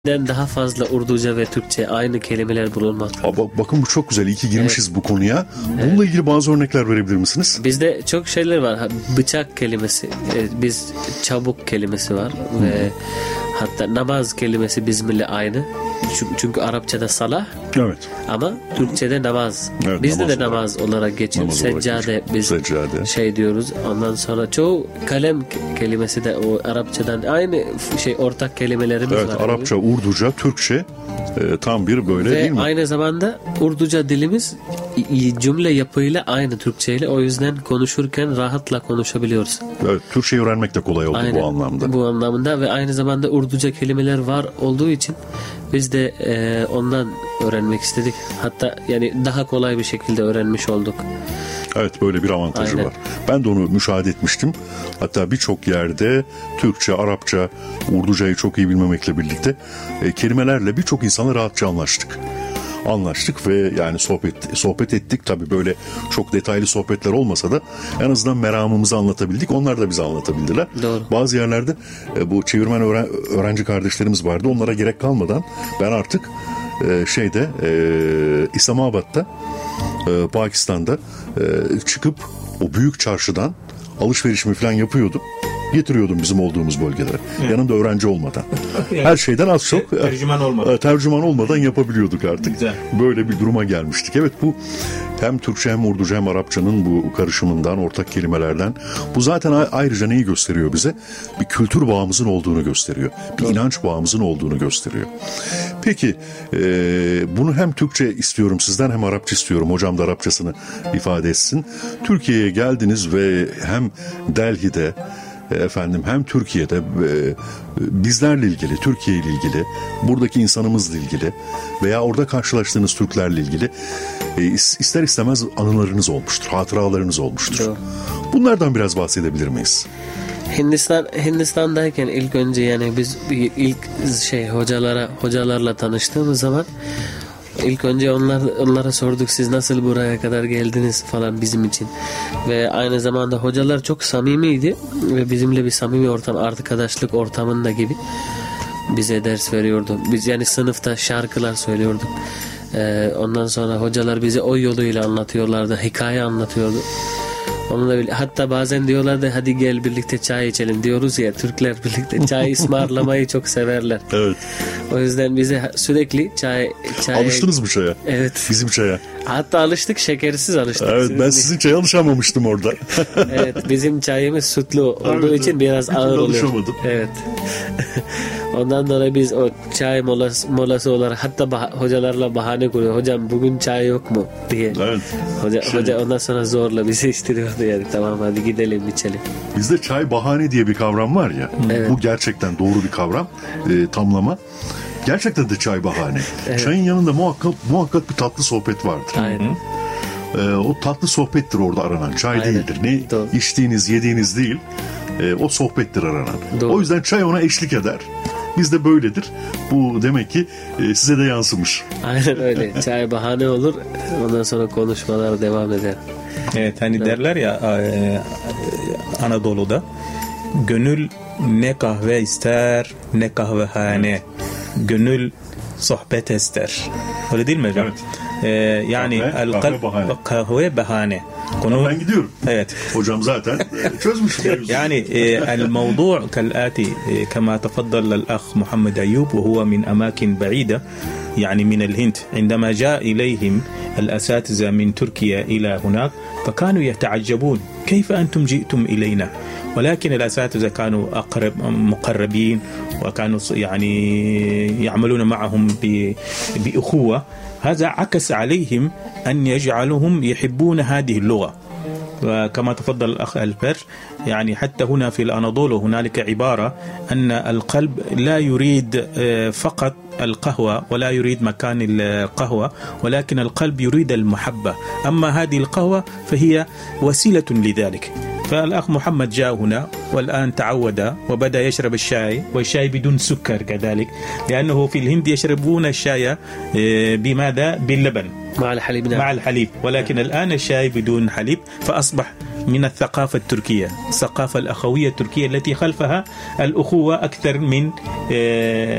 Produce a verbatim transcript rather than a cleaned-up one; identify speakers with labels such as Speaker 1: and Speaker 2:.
Speaker 1: daha fazla Urduca ve Türkçe aynı kelimeler bulunmakta.
Speaker 2: Aa, bakın bu çok güzel. İyi ki girmişiz evet. bu konuya. Bununla evet. ilgili bazı örnekler verebilir misiniz?
Speaker 1: Bizde çok şeyler var. Bıçak kelimesi, biz çabuk kelimesi var hmm. ve hatta namaz kelimesi bizimle aynı. Çünkü, çünkü Arapçada salah.
Speaker 2: Evet.
Speaker 1: Ama Türkçede namaz.
Speaker 2: Evet,
Speaker 1: Bizde
Speaker 2: namaz
Speaker 1: de namaz olarak, olarak geçiyor.
Speaker 2: Namaz
Speaker 1: Seccade
Speaker 2: olarak
Speaker 1: biz
Speaker 2: Seccade.
Speaker 1: şey diyoruz. Ondan sonra çoğu kalem kelimesi de o Arapçadan aynı şey ortak kelimelerimiz
Speaker 2: evet,
Speaker 1: var.
Speaker 2: Evet, Arapça, abi. Urduca, Türkçe e, tam bir böyle
Speaker 1: ve
Speaker 2: değil mi?
Speaker 1: Aynı zamanda Urduca dilimiz cümle yapıyla aynı Türkçe ile, o yüzden konuşurken rahatla konuşabiliyoruz.
Speaker 2: Evet, Türkçeyi öğrenmek de kolay oldu
Speaker 1: aynen,
Speaker 2: bu anlamda.
Speaker 1: Bu anlamda ve aynı zamanda Urduca kelimeler var olduğu için biz de e, ondan öğrenmek istedik. Hatta yani daha kolay bir şekilde öğrenmiş olduk.
Speaker 2: Evet, böyle bir avantajı
Speaker 1: aynen.
Speaker 2: var. Ben de onu müşahede etmiştim. Hatta birçok yerde Türkçe, Arapça, Urducayı çok iyi bilmemekle birlikte e, kelimelerle birçok insanla rahatça anlaştık. Anlaştık ve yani sohbet sohbet ettik. Tabii böyle çok detaylı sohbetler olmasa da en azından meramımızı anlatabildik. Onlar da bize anlatabildiler.
Speaker 1: Doğru.
Speaker 2: Bazı yerlerde e, bu çevirmen öğren, öğrenci kardeşlerimiz vardı. Onlara gerek kalmadan ben artık e, şeyde e, İslamabad'da e, Pakistan'da e, çıkıp o büyük çarşıdan alışverişimi falan yapıyordum. Getiriyordum bizim olduğumuz bölgelere. Evet. Yanımda öğrenci olmadan. Yani, her şeyden az çok
Speaker 3: tercüman olmadan.
Speaker 2: Tercüman olmadan yapabiliyorduk artık.
Speaker 3: Güzel.
Speaker 2: Böyle bir duruma gelmiştik. Evet, bu hem Türkçe hem Urduca hem Arapçanın bu karışımından, ortak kelimelerden. Bu zaten ayrıca neyi gösteriyor bize? Bir kültür bağımızın olduğunu gösteriyor. Bir evet. inanç bağımızın olduğunu gösteriyor. Peki e, bunu hem Türkçe istiyorum sizden hem Arapça istiyorum. Hocam da Arapçasını ifade etsin. Türkiye'ye geldiniz ve hem Delhi'de efendim hem Türkiye'de e, bizlerle ilgili, Türkiye ile ilgili, buradaki insanımızla ilgili veya orada karşılaştığınız Türklerle ilgili e, ister istemez anılarınız olmuştur, hatıralarınız olmuştur. Doğru. Bunlardan biraz bahsedebilir miyiz?
Speaker 1: Hindistan Hindistan'dayken ilk önce yani biz ilk şey hocalara hocalarla tanıştığımız zaman İlk önce onlar, onlara sorduk, siz nasıl buraya kadar geldiniz falan bizim için. Ve aynı zamanda hocalar çok samimiydi ve bizimle bir samimi ortam, arkadaşlık ortamında gibi bize ders veriyordu. Biz yani sınıfta şarkılar söylüyorduk. Ee, ondan sonra hocalar bize o yoluyla anlatıyorlardı, hikaye anlatıyordu. Onunla bile, hatta bazen diyorlardı hadi gel birlikte çay içelim, diyoruz ya Türkler birlikte çay ısmarlamayı çok severler.
Speaker 2: Evet.
Speaker 1: O yüzden bize sürekli çay, çay...
Speaker 2: Alıştınız mı çaya?
Speaker 1: Evet.
Speaker 2: Bizim çaya.
Speaker 1: Hatta alıştık, şekersiz alıştık.
Speaker 2: Evet, ben sizin çaya alışamamıştım orada.
Speaker 1: Evet, bizim çayımız sütlü olduğu evet, için biraz ağır oluyor. Evet. Ondan dolayı biz o çay molası, molası olarak hatta bah- hocalarla bahane kuruyor. Hocam bugün çay yok mu diye.
Speaker 2: Evet.
Speaker 1: Hoca, şey. hoca ondan sonra zorla bizi istiriyordu yani. Tamam hadi gidelim içelim.
Speaker 2: Bizde çay bahane diye bir kavram var ya. Evet. Bu gerçekten doğru bir kavram. E, tamlama. Gerçekten de çay bahane. Evet. Çayın yanında muhakkak muhakkak bir tatlı sohbet vardır.
Speaker 1: Aynen.
Speaker 2: E, o tatlı sohbettir orada aranan. Çay Aynen. değildir. Ne Doğru. içtiğiniz, yediğiniz değil. E, o sohbettir aranan. Doğru. O yüzden çay ona eşlik eder. Bizde böyledir. Bu demek ki e, size de yansımış.
Speaker 1: Aynen öyle. Çay bahane olur. Ondan sonra konuşmalar devam eder.
Speaker 3: Evet, hani evet. derler ya e, Anadolu'da gönül ne kahve ister ne kahvehane, gönül sohbet ister. Öyle değil mi hocam? Evet. Ee, yani
Speaker 2: kahve,
Speaker 3: kahve bahane. Kahve bahane.
Speaker 2: Konu... Ben gidiyorum.
Speaker 3: Evet.
Speaker 2: Hocam zaten çözmüş.
Speaker 3: يعني الموضوع كالآتي كما تفضل الأخ محمد أيوب وهو من أماكن بعيدة يعني من الهند عندما جاء إليهم الأساتذة من تركيا إلى هناك فكانوا يتعجبون كيف أنتم جئتم إلينا ولكن الأساتذة كانوا أقرب مقربين وكانوا يعني يعملون معهم بأخوة هذا عكس عليهم أن يجعلهم يحبون هذه اللغة وكما تفضل الأخ الفر يعني حتى هنا في الأناضول هنالك عبارة أن القلب لا يريد فقط القهوة ولا يريد مكان القهوة ولكن القلب يريد المحبة أما هذه القهوة فهي وسيلة لذلك فالأخ محمد جاء هنا والآن تعود وبدأ يشرب الشاي والشاي بدون سكر كذلك لأنه في الهند يشربون الشاي بماذا؟ باللبن
Speaker 1: مع الحليب نعم.
Speaker 3: مع الحليب ولكن الآن الشاي بدون حليب فأصبح من الثقافة التركية الثقافة الأخوية التركية التي خلفها الأخوة أكثر من